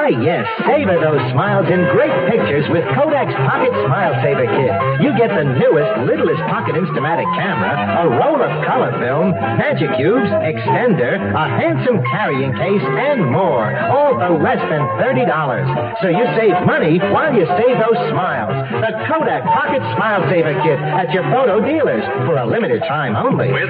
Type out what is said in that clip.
Why, yes, savor those smiles in great pictures with Kodak's Pocket Smile Saver Kit. You get the newest, littlest pocket Instamatic camera, a roll of color film, magic cubes, extender, a handsome carrying case, and more, all for less than $30. So you save money while you save those smiles. The Kodak Pocket Smile Saver Kit at your photo dealers for a limited time only.